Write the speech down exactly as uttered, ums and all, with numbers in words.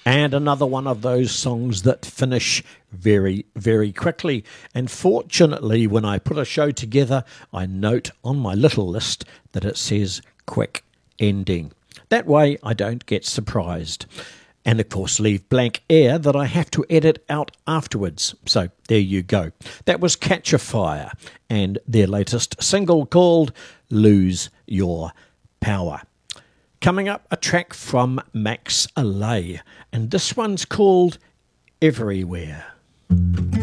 And another one of those songs that finish very, very quickly. And fortunately, when I put a show together, I note on my little list that it says quick ending. That way I don't get surprised. And of course leave blank air that I have to edit out afterwards. So there you go. That was Catch a Fire and their latest single called Lose Your Power. Coming up, a track from Max Alay, and this one's called Everywhere.